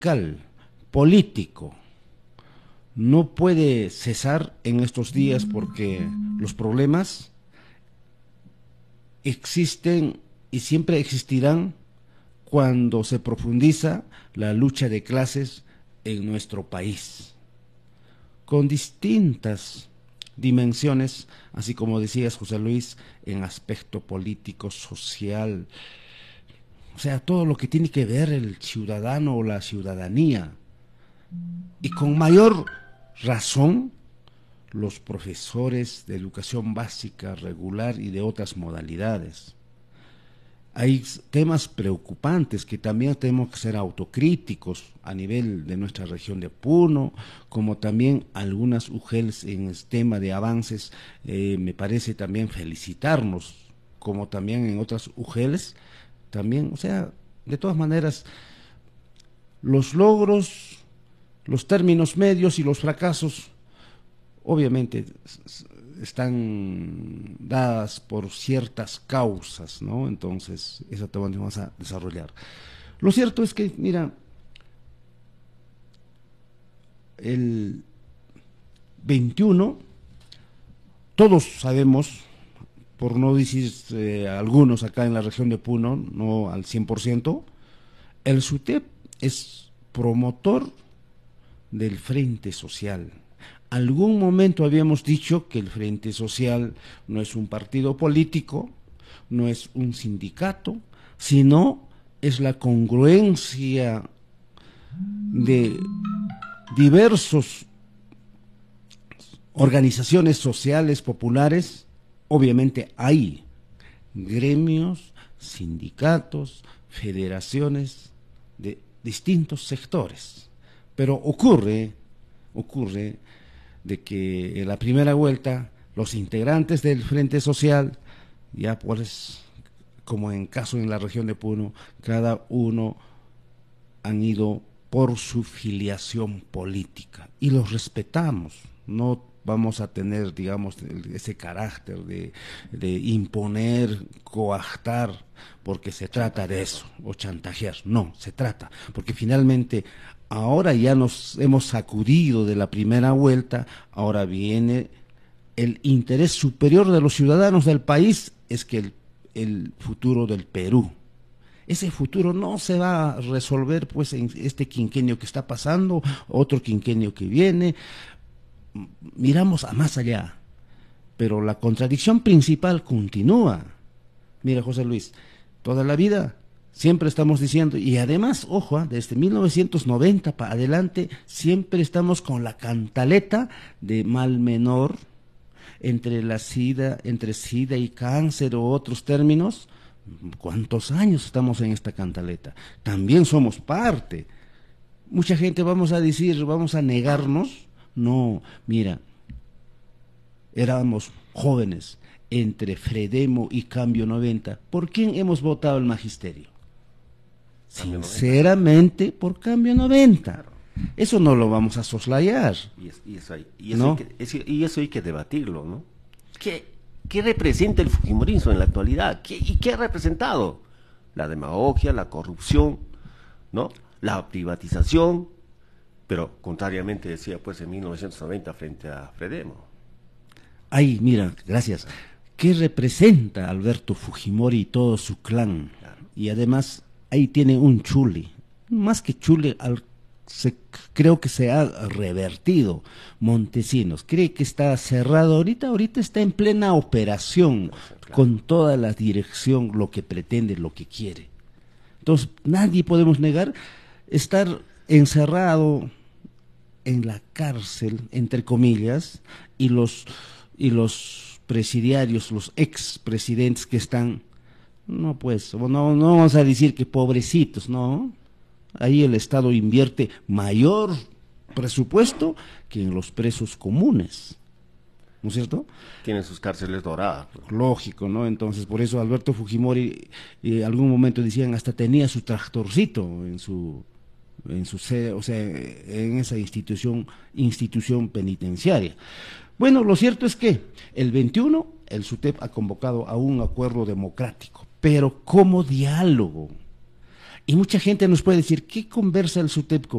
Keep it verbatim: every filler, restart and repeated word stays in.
político no puede cesar en estos días porque los problemas existen y siempre existirán cuando se profundiza la lucha de clases en nuestro país, con distintas dimensiones, así como decías, José Luis, en aspecto político, social, o sea, todo lo que tiene que ver el ciudadano o la ciudadanía, y con mayor razón los profesores de educación básica, regular y de otras modalidades. Hay temas preocupantes que también tenemos que ser autocríticos a nivel de nuestra región de Puno, como también algunas U G E Ls en el tema de avances, eh, me parece también felicitarnos, como también en otras U G E Ls, también, o sea, de todas maneras, los logros, los términos medios y los fracasos, obviamente, están dadas por ciertas causas, ¿no? Entonces, eso te vamos a desarrollar. Lo cierto es que, mira, el veintiuno, todos sabemos, por no decir eh, algunos acá en la región de Puno, no al cien por ciento, el SUTEP es promotor del Frente Social. Algún momento habíamos dicho que el Frente Social no es un partido político, no es un sindicato, sino es la congruencia de diversas organizaciones sociales populares. Obviamente hay gremios, sindicatos, federaciones de distintos sectores, pero ocurre, ocurre de que en la primera vuelta los integrantes del Frente Social, ya pues como en caso en la región de Puno, cada uno han ido por su filiación política y los respetamos, no vamos a tener, digamos, ese carácter de, de imponer, coactar, porque se trata de eso, o chantajear, no, se trata, porque finalmente ahora ya nos hemos sacudido de la primera vuelta, ahora viene el interés superior de los ciudadanos del país, es que el, el futuro del Perú. Ese futuro no se va a resolver pues en este quinquenio que está pasando, otro quinquenio que viene, miramos a más allá, pero la contradicción principal continúa. Mira, José Luis, toda la vida siempre estamos diciendo, y además, ojo, desde mil novecientos noventa para adelante, siempre estamos con la cantaleta de mal menor, entre la SIDA, entre SIDA y cáncer o otros términos. ¿Cuántos años estamos en esta cantaleta? También somos parte. Mucha gente vamos a decir, vamos a negarnos. No, mira, éramos jóvenes entre Fredemo y Cambio noventa. ¿Por quién hemos votado el magisterio? Sinceramente, por Cambio noventa. Eso no lo vamos a soslayar. Y, es, y, eso, hay, y, eso, ¿no? hay que, es, y eso hay que debatirlo, ¿no? ¿Qué, qué representa el fujimorismo en la actualidad? ¿Qué, ¿Y qué ha representado? La demagogia, la corrupción, ¿no? La privatización, pero contrariamente decía pues en mil novecientos noventa frente a Fredemo. Ay, mira, gracias. ¿Qué representa Alberto Fujimori y todo su clan? Claro. Y además ahí tiene un chule, más que chule, al, se, creo que se ha revertido. Montesinos, cree que está cerrado ahorita, ahorita está en plena operación, claro, con toda la dirección, lo que pretende, lo que quiere. Entonces, nadie podemos negar estar encerrado en la cárcel, entre comillas, y los, y los presidiarios, los expresidentes que están, no pues, no, no vamos a decir que pobrecitos, no, ahí el Estado invierte mayor presupuesto que en los presos comunes, ¿no es cierto? Tienen sus cárceles doradas. Lógico, ¿no? Entonces, por eso Alberto Fujimori, en algún momento decían, hasta tenía su tractorcito en su, en su sede, o sea, en esa institución, institución penitenciaria. Bueno, lo cierto es que el veintiuno, el SUTEP ha convocado a un acuerdo democrático, pero como diálogo. Y mucha gente nos puede decir, ¿qué conversa el SUTEP con